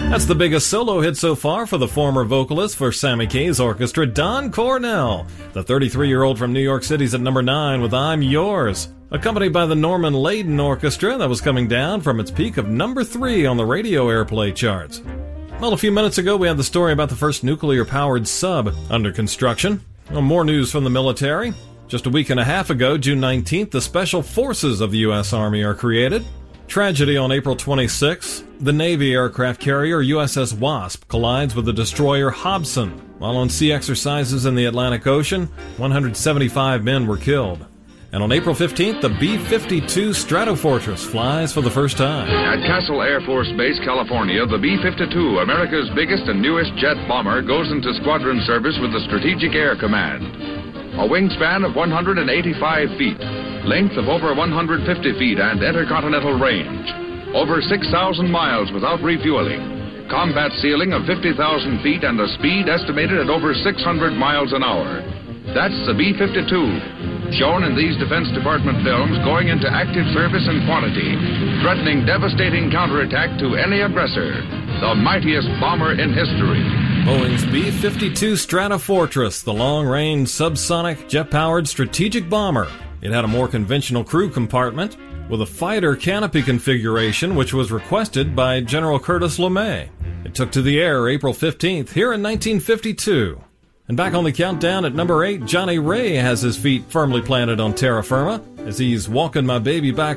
That's the biggest solo hit so far for the former vocalist for Sammy Kaye's orchestra, Don Cornell. The 33-year-old from New York City's at number 9 with I'm Yours, accompanied by the Norman Layden Orchestra that was coming down from its peak of number 3 on the radio airplay charts. Well, a few minutes ago we had the story about the first nuclear-powered sub under construction. Well, more news from the military. Just a week and a half ago, June 19th, the Special Forces of the U.S. Army are created. Tragedy on April 26th. The Navy aircraft carrier USS Wasp collides with the destroyer Hobson. While on sea exercises in the Atlantic Ocean, 175 men were killed. And on April 15th, the B-52 Stratofortress flies for the first time. At Castle Air Force Base, California, the B-52, America's biggest and newest jet bomber, goes into squadron service with the Strategic Air Command. A wingspan of 185 feet, length of over 150 feet, and intercontinental range. Over 6,000 miles without refueling. Combat ceiling of 50,000 feet and a speed estimated at over 600 miles an hour. That's the B-52, shown in these Defense Department films going into active service in quantity, threatening devastating counterattack to any aggressor. The mightiest bomber in history. Boeing's B-52 Stratofortress, the long-range subsonic jet-powered strategic bomber. It had a more conventional crew compartment with a fighter canopy configuration which was requested by General Curtis LeMay. It took to the air April 15th here in 1952. And back on the countdown at number 8, Johnny Ray has his feet firmly planted on terra firma as he's walking my baby back